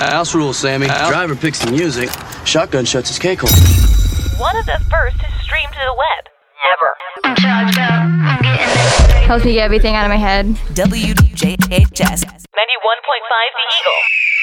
House rules, Sammy. Driver picks the music. Shotgun shuts his cake hole. One of the first to stream to the web. Ever. I'm charged up. I'm getting it. Helps me get everything out of my head. WJHS 91.5 The Eagle.